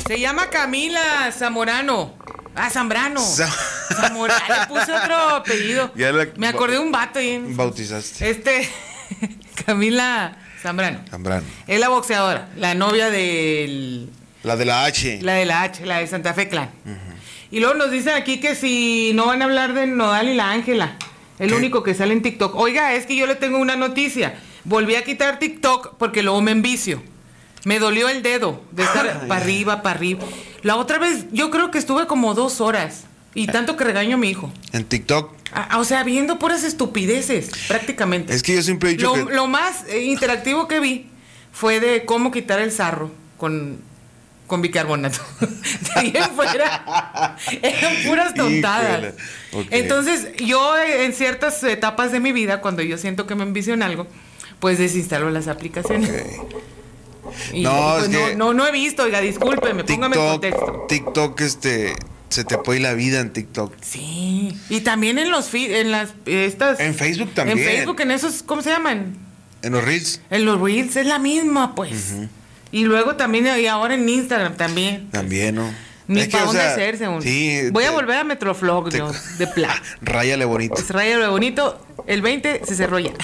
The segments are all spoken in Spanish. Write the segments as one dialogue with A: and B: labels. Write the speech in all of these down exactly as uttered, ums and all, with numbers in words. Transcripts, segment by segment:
A: Se llama Camila Zamorano. Ah, Zambrano. Sa- Zamorano. Le puse otro apellido. La... Me acordé de un vato ahí.
B: Bautizaste.
A: Este. Camila Zambrano.
B: Zambrano.
A: Es la boxeadora, la novia del.
B: La de la H.
A: La de la H, la de Santa Fe Clan. Uh-huh. Y luego nos dicen aquí que si no van a hablar de Nodal y la Ángela. El ¿Qué? Único que sale en TikTok. Oiga, es que yo le tengo una noticia. Volví a quitar TikTok porque luego me envicio. Me dolió el dedo de estar para arriba, para arriba. La otra vez yo creo que estuve como dos horas. Y tanto que regaño a mi hijo.
B: ¿En TikTok?
A: Ah, o sea, viendo puras estupideces, prácticamente.
B: Es que yo siempre he dicho
A: lo,
B: que...
A: Lo más eh, interactivo que vi fue de cómo quitar el sarro con, con bicarbonato. De ahí en fuera eran puras tontadas. Okay. Entonces, yo en ciertas etapas de mi vida, cuando yo siento que me envicio en algo, pues desinstalo las aplicaciones. Okay. Y,
B: no,
A: pues,
B: es
A: no,
B: que
A: no, no he visto, oiga, discúlpeme,
B: TikTok,
A: póngame en contexto.
B: TikTok, este... Se te puede la vida en TikTok.
A: Sí. Y también en los en las estas
B: en Facebook también.
A: En Facebook, en esos, ¿cómo se llaman?
B: En los Reels.
A: En los Reels es la misma, pues. Uh-huh. Y luego también, y ahora en Instagram también.
B: También, ¿no?
A: Ni para dónde hacerse uno. Sí, Voy te, a volver a Metroflog, te, yo, de plan.
B: Ráyale bonito.
A: Es ráyale bonito. El veinte se cerró ya.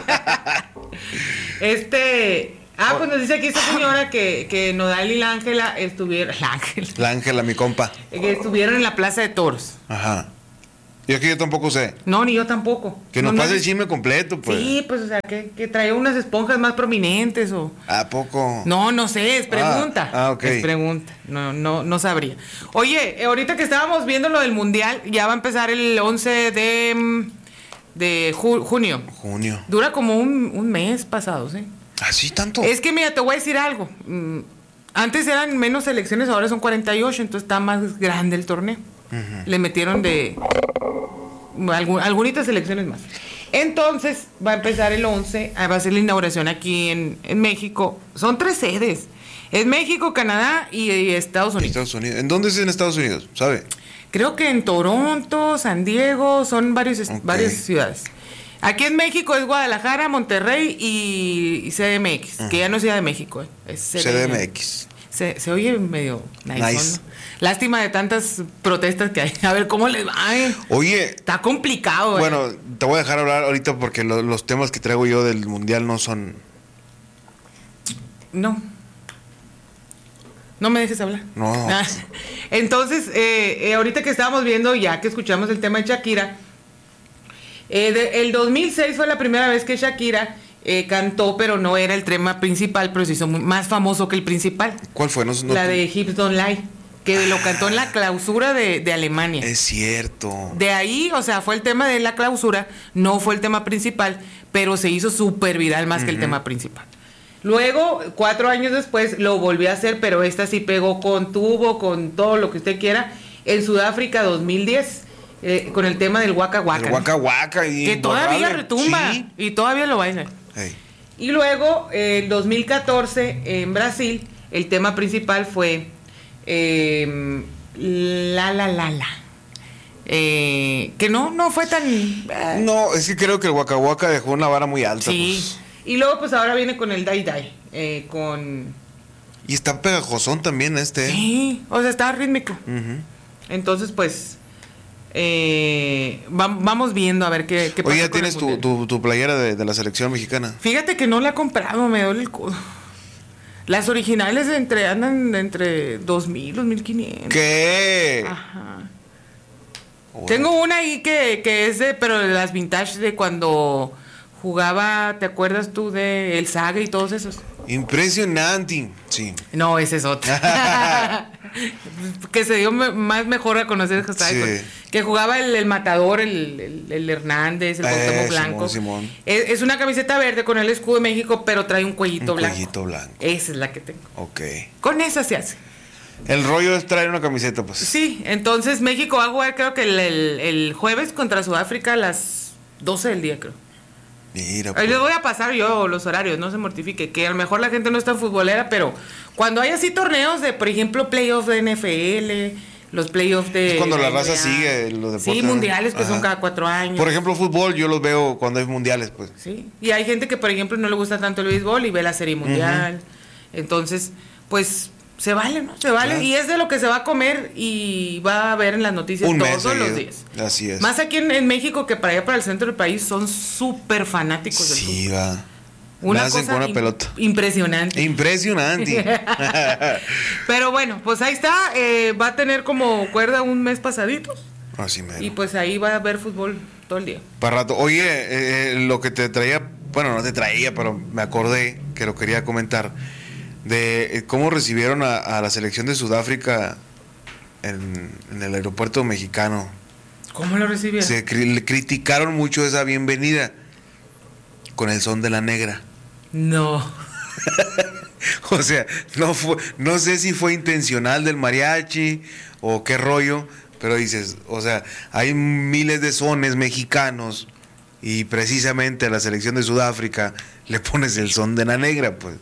A: este... Ah, pues nos dice aquí esta señora que, que Nodal y la Ángela estuvieron... La Ángela.
B: La Ángela, mi compa.
A: Que estuvieron en la Plaza de Toros.
B: Ajá. Y es que yo tampoco sé.
A: No, ni yo tampoco.
B: Que nos
A: no,
B: pase
A: no,
B: el chisme completo, pues.
A: Sí, pues, o sea, que, que trae unas esponjas más prominentes o...
B: ¿A poco?
A: No, no sé, es pregunta.
B: Ah, ah ok.
A: Es pregunta. No, no, no sabría. Oye, ahorita que estábamos viendo lo del Mundial, ya va a empezar el once de... de ju- junio.
B: Junio.
A: Dura como un, un mes pasado, ¿sí?
B: ¿Así tanto?
A: Es que mira, te voy a decir algo. Antes eran menos selecciones, ahora son cuarenta y ocho, entonces está más grande el torneo. Uh-huh. Le metieron de algún, algunitas selecciones más. Entonces va a empezar el once, va a ser la inauguración aquí en, en México. Son tres sedes. Es México, Canadá y, y Estados Unidos.
B: Estados Unidos. ¿En dónde es en Estados Unidos? ¿Sabe?
A: Creo que en Toronto, San Diego, son varios, okay. varias ciudades. Aquí en México es Guadalajara, Monterrey y, y C D M X, uh-huh. que ya no es Ciudad de México, es C D M X. Se, se oye medio nice. nice. ¿No? Lástima de tantas protestas que hay. A ver cómo les va. ¿eh?
B: Oye.
A: Está complicado.
B: Bueno,
A: eh.
B: te voy a dejar hablar ahorita porque lo, los temas que traigo yo del mundial no son.
A: No. No me dejes hablar.
B: No.
A: Entonces, eh, eh, ahorita que estábamos viendo, ya que escuchamos el tema de Shakira. Eh, de, el dos mil seis fue la primera vez que Shakira eh, cantó, pero no era el tema principal, pero se hizo muy, más famoso que el principal.
B: ¿Cuál fue? No, no
A: la
B: te...
A: de Hips Don't Lie, que ah, lo cantó en la clausura de, de Alemania.
B: Es cierto.
A: De ahí, o sea, fue el tema de la clausura, no fue el tema principal, pero se hizo súper viral más uh-huh. que el tema principal. Luego, cuatro años después, lo volvió a hacer, pero esta sí pegó con tubo, con todo lo que usted quiera, en Sudáfrica dos mil diez. Eh, con el tema del Waka Waka.
B: El Waka Waka. Y
A: que todavía retumba. Sí. Y todavía lo baila. Hey. Y luego, en eh, dos mil catorce, en Brasil, el tema principal fue eh, La La La La. Eh, que no, no fue tan... Eh.
B: No, es que creo que el Waka Waka dejó una vara muy alta.
A: Sí. Pues. Y luego, pues ahora viene con el Dai Dai. Eh, con...
B: Y está pegajosón también este.
A: Sí, o sea, está rítmico. Uh-huh. Entonces, pues... Eh, va, vamos viendo a ver qué, qué pasa.
B: Oye, ¿ya tienes tu, tu, tu playera de, de la selección mexicana?
A: Fíjate que no la he comprado, me duele el codo. Las originales entre andan entre dos mil, dos mil quinientos.
B: ¿Qué?
A: Ajá. Bueno. Tengo una ahí que, que es de, pero de las vintage de cuando jugaba, ¿te acuerdas tú de El Saga y todos esos?
B: Impresionante, sí.
A: No, ese es otro. Que se dio me, más mejor a conocer que, sí. que jugaba el, el Matador, el, el, el Hernández, el Cuauhtémoc eh, Blanco. Simón, Simón. Es, es una camiseta verde con el escudo de México, pero trae un cuellito
B: un
A: blanco.
B: Cuellito blanco.
A: Esa es la que tengo.
B: Ok.
A: Con esa se hace.
B: El rollo es traer una camiseta, pues.
A: Sí, entonces México va a jugar creo que el, el, el jueves contra Sudáfrica a las doce del día, creo.
B: Mira, pues.
A: Ahí les voy a pasar yo los horarios, no se mortifique, que a lo mejor la gente no está futbolera, pero cuando hay así torneos de, por ejemplo, playoffs de N F L, los playoffs de...
B: Es cuando la,
A: la
B: raza sigue los deportes.
A: Sí, mundiales, que Ajá. son cada cuatro años.
B: Por ejemplo, fútbol, yo los veo cuando hay mundiales, pues.
A: Sí, y hay gente que, por ejemplo, no le gusta tanto el béisbol y ve la serie mundial. Uh-huh. Entonces, pues, se vale, ¿no? Se vale.
B: Claro.
A: Y es de lo que se va a comer y va a ver en las noticias
B: Un mes
A: todos los
B: seguido.
A: días.
B: Así es.
A: Más aquí en, en México, que para allá, para el centro del país, son súper fanáticos del
B: Sí,
A: fútbol.
B: va.
A: Una
B: Nacen
A: cosa
B: con una
A: im-
B: pelota.
A: impresionante.
B: Impresionante.
A: Pero bueno, pues ahí está. eh, va a tener como cuerda un mes pasadito.
B: Así me.
A: Y pues ahí va a ver fútbol todo el día.
B: Para rato. Oye, eh, lo que te traía, bueno, no te traía, pero me acordé que lo quería comentar, de eh, cómo recibieron a, a la selección de Sudáfrica en, en el aeropuerto mexicano.
A: ¿Cómo lo recibieron?
B: Se cri- le criticaron mucho esa bienvenida con el son de la negra.
A: No.
B: O sea, no fue, no sé si fue intencional del mariachi o qué rollo, pero dices, o sea, hay miles de sones mexicanos y precisamente a la selección de Sudáfrica le pones el son de la negra, pues.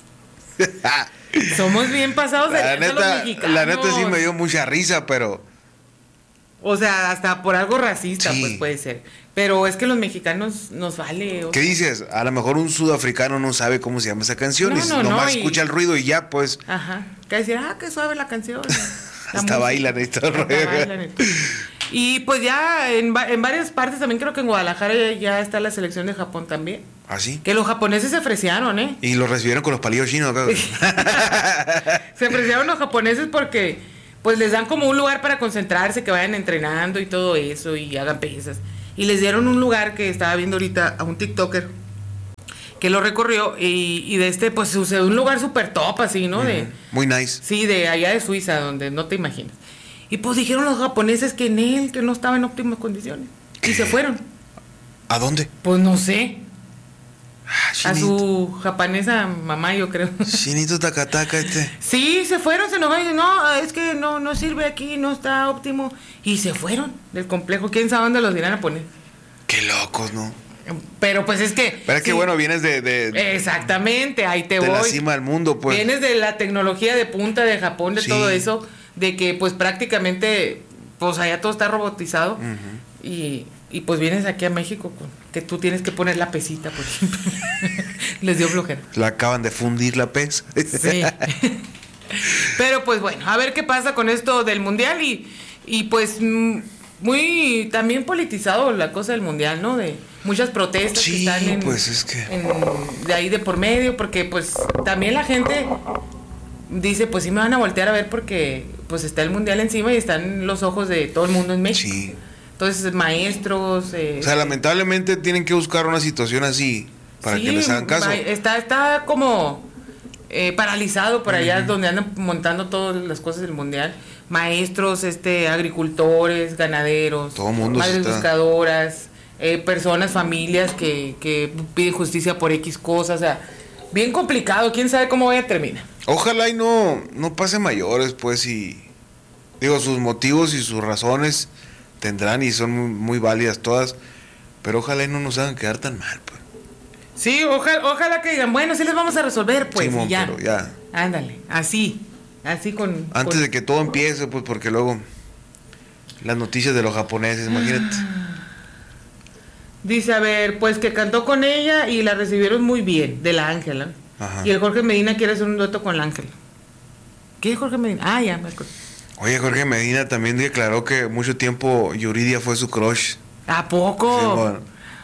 A: Somos bien pasados de
B: La
A: lanza los
B: neta,
A: mexicanos.
B: la neta sí me dio mucha risa, pero
A: O sea, hasta por algo racista,
B: Sí.
A: pues puede ser. Pero es que los mexicanos nos vale. o
B: ¿qué
A: sea.
B: dices? A lo mejor un sudafricano no sabe cómo se llama esa canción,
A: No,
B: y
A: no,
B: nomás
A: no, y-
B: escucha el ruido y ya, pues,
A: Ajá. Que decir, ah, qué suave la canción. La
B: hasta
A: música.
B: bailan y todo el
A: Hasta
B: rollo.
A: bailan y todo. Y pues ya en, va- en varias partes, también creo que en Guadalajara ya, ya está la selección de Japón también.
B: ¿Así?
A: Que los japoneses se ofrecieron, ¿eh?
B: Y lo recibieron con los palillos chinos, acá.
A: Se ofrecieron los japoneses porque pues les dan como un lugar para concentrarse, que vayan entrenando y todo eso y hagan pesas. Y les dieron un lugar que estaba viendo ahorita a un TikToker que lo recorrió y, y de este pues sucedió un lugar súper top así, ¿no? De,
B: Muy nice.
A: sí, de allá de Suiza, donde no te imaginas. Y pues dijeron los japoneses que en él, que no estaba en óptimas condiciones. Y se fueron.
B: ¿A dónde?
A: Pues no sé.
B: Ah,
A: A
B: Chinito,
A: su japonesa mamá, yo creo.
B: Chinito tacataca este.
A: Sí, se fueron, se enojaron y dicen, no, es que no, no sirve aquí, no está óptimo. Y se fueron del complejo. ¿Quién sabe dónde los irán a poner?
B: Qué locos, ¿no?
A: Pero pues es que...
B: Pero es que
A: sí,
B: bueno, vienes de, de,
A: exactamente, ahí te
B: de
A: voy.
B: la cima del mundo, pues.
A: Vienes de la tecnología de punta de Japón, de
B: Sí.
A: todo eso, de que pues prácticamente, pues allá todo está robotizado.
B: Ujú.
A: y, y pues vienes aquí a México con que tú tienes que poner la pesita, por ejemplo. Les dio flojera.
B: La acaban de fundir la pez.
A: Sí. Pero pues bueno, a ver qué pasa con esto del mundial y, y pues mm, muy también politizado la cosa del mundial, ¿no? De muchas protestas que
B: Sí,
A: están en,
B: pues es que...
A: en- de ahí de por medio, porque pues también la gente dice, pues sí me van a voltear a ver porque pues está el mundial encima y están los ojos de todo el mundo en México.
B: Sí.
A: Entonces, maestros... eh,
B: O sea, lamentablemente tienen que buscar una situación así para
A: sí,
B: que les hagan caso.
A: ma- Está, está como eh, paralizado por allá donde andan montando todas las cosas del mundial. Maestros, este, agricultores, ganaderos,
B: Todo mundo se
A: madres
B: está-
A: buscadoras, eh, personas, familias que, que piden justicia por X cosas. O sea, bien complicado. ¿Quién sabe cómo vaya a terminar?
B: Ojalá y no, no pase mayores, pues, y... Digo, sus motivos y sus razones tendrán y son muy, muy válidas todas, pero ojalá y no nos hagan quedar tan mal, pues.
A: Sí, ojalá, ojalá que digan, bueno, sí les vamos a resolver, pues,
B: Simón,
A: y ya.
B: pero ya.
A: Ándale, así, así con...
B: Antes
A: con-
B: de que todo empiece, pues, porque luego las noticias de los japoneses, imagínate.
A: Dice, a ver, pues que cantó con ella y la recibieron muy bien, de la Ángela.
B: Ajá.
A: Y el Jorge Medina quiere hacer un dueto con la Ángela. ¿Qué es Jorge Medina? Ah, ya, me acuerdo.
B: Oye, Jorge Medina también declaró que mucho tiempo Yuridia fue su crush.
A: ¿A poco?
B: Simón.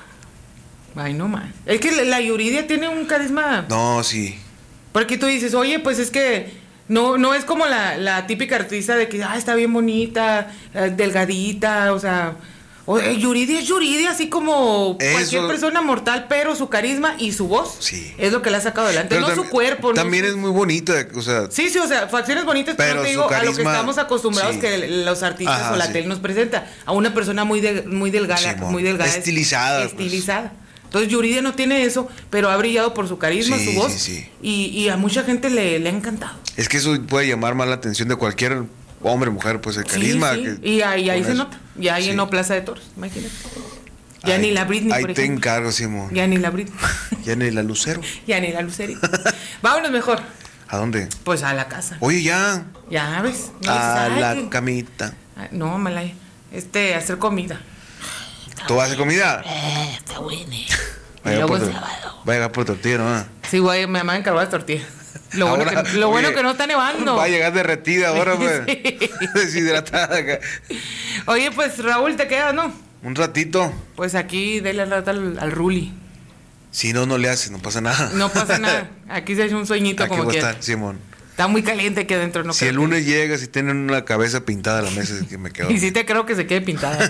A: Ay, no más. Es que la- la Yuridia tiene un carisma.
B: No, sí.
A: Porque tú dices, oye, pues es que no, no es como la, la típica artista de que, ah, está bien bonita, eh, delgadita, o sea... O, eh, Yuridia es Yuridia, así como
B: Eso-
A: cualquier persona mortal, pero su carisma y su voz
B: Sí.
A: es lo que la ha sacado adelante. no
B: tam-
A: su cuerpo, no
B: También
A: su-
B: es muy bonita, o sea,
A: Sí, sí, o sea, facciones bonitas, pero,
B: Pero
A: te
B: su
A: digo, a lo que
B: carisma,
A: estamos acostumbrados
B: sí.
A: que los artistas
B: Ajá,
A: o la
B: sí.
A: tele nos presenta. A una persona muy de- muy delgada,
B: Simón.
A: muy delgada.
B: Estilizada, pues.
A: Estilizada. Entonces Yuridia no tiene eso, pero ha brillado por su carisma,
B: Sí,
A: su voz.
B: sí, sí.
A: Y, y a mucha gente le, le ha encantado.
B: es que eso puede llamar más la atención de cualquier hombre o mujer, pues el carisma.
A: Sí, sí.
B: que-
A: Y ahí, ahí
B: con
A: se
B: eso.
A: nota. Ya
B: Sí.
A: llenó Plaza de Toros, imagínate. Ya
B: Ahí-
A: ni la Britney,
B: Ahí
A: por
B: te
A: ejemplo.
B: encargo, Simón.
A: Ya ni la Britney.
B: Ya ni la Lucero.
A: Ya ni la Lucerita. Vámonos mejor.
B: ¿A dónde?
A: Pues a la casa.
B: Oye, ya.
A: Ya ves. No
B: A
A: dices,
B: la
A: "Ay, que-
B: camita.
A: Ay, no, Malaya. Este, hacer comida.
B: ¿Tú vas a hacer comida?
A: Está buena. Y
B: Vaya
A: luego
B: por,
A: el
B: tor-
A: sábado.
B: vaya por tortilla, ¿no?
A: Sí, güey, mi mamá me encargó las tortillas. Lo bueno,
B: Ahora,
A: que, lo bueno
B: oye,
A: que no está nevando.
B: Va a llegar derretida ahora, pues.
A: Sí.
B: Deshidratada acá.
A: Oye, pues Raúl, te quedas, ¿no?
B: Un ratito.
A: Pues aquí, dele al rato al, al Ruli.
B: Si no, no le haces, no pasa nada.
A: No pasa nada. Aquí se hace un sueñito
B: Aquí
A: como
B: va a
A: quiera.
B: estar, Simón.
A: Está muy caliente aquí adentro. No
B: Si
A: creo
B: el
A: que-
B: lunes llegas y tienen una cabeza pintada a la mesa, es que me quedo.
A: Y sí te creo que se quede pintada.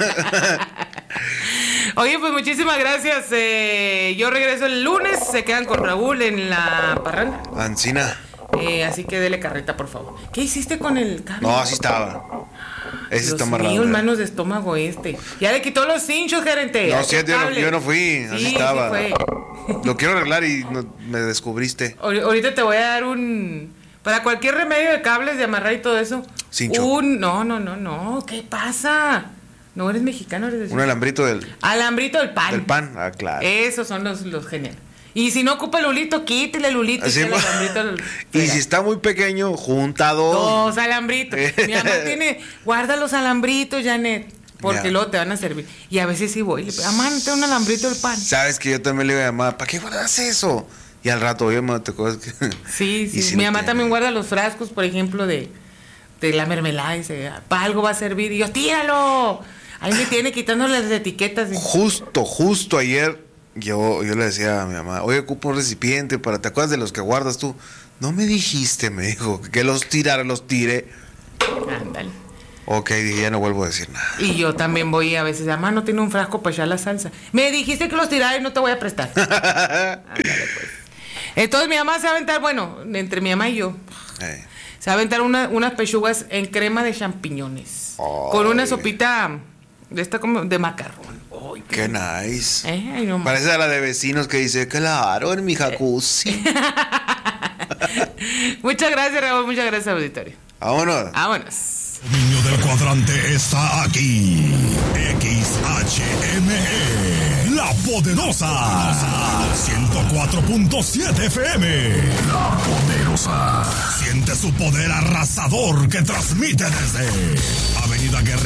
A: Oye, pues muchísimas gracias. Eh, yo regreso el lunes. Se quedan con Raúl en la parranda.
B: Ancina.
A: Eh, así que dele carreta, por favor. ¿Qué hiciste con el cable?
B: No, así estaba. Ese
A: Dios
B: está amarrado.
A: mío,
B: ¿eh?
A: manos de estómago este. Ya le quitó los cinchos, gerente.
B: No,
A: Aquí
B: sí,
A: el
B: yo no,
A: cable.
B: yo no fui, así
A: Sí, sí
B: estaba.
A: fue.
B: Lo quiero arreglar y no- me descubriste.
A: Ahor- Ahorita te voy a dar un... Para cualquier remedio de cables, de amarrar y todo eso.
B: Cincho.
A: Un... No, no, no, no. ¿Qué pasa? No eres mexicano, eres de...
B: Un alambrito del,
A: Alambrito del pan.
B: del pan. Ah, claro.
A: Esos son los, los geniales. Y si no ocupa el lulito, quítele el lulito.
B: Así
A: y que el
B: va.
A: alambrito el-
B: Y si está muy pequeño, junta dos.
A: Dos alambritos. Mi mamá tiene... Guarda los alambritos, Janet. Porque
B: Ya.
A: luego te van a servir. Y a veces sí voy. Le digo, mamá, no tengo un alambrito del pan.
B: Sabes que yo también le digo a mi mamá, ¿para qué guardas eso? Y al rato, oye, mamá, te acuerdas que.
A: Sí, sí.
B: Y si
A: Mi
B: no
A: mamá
B: tiene.
A: también guarda los frascos, por ejemplo, de, de la mermelada. Y dice, para algo va a servir. Y yo, tíralo. Ahí me tiene quitándole las etiquetas. Y-
B: Justo, justo ayer, yo, yo le decía a mi mamá, oye, ocupo un recipiente para, ¿te acuerdas de los que guardas tú? No me dijiste, me dijo, que los tirara, los tiré.
A: Ándale.
B: Ok, dije, ya no vuelvo a decir nada.
A: Y yo también voy a veces, mamá, no tiene un frasco para echar la salsa. Me dijiste que los tirara y no te voy a prestar. Ándale, pues. Entonces mi mamá se va a aventar, bueno, entre mi mamá y yo,
B: Eh,
A: se va a aventar una- unas pechugas en crema de champiñones.
B: Ay.
A: Con una sopita de esta como de macarrón. Ay,
B: qué nice.
A: Eh, ay, no más.
B: Parece a la de vecinos que dice, claro, en mi jacuzzi.
A: Muchas gracias, Raúl. Muchas gracias, auditorio.
B: Vámonos.
A: Vámonos.
C: Dominio del cuadrante está aquí. X H M E, La Poderosa. ciento cuatro punto siete F M. La Poderosa. Siente su poder arrasador que transmite desde Avenida Guerrero.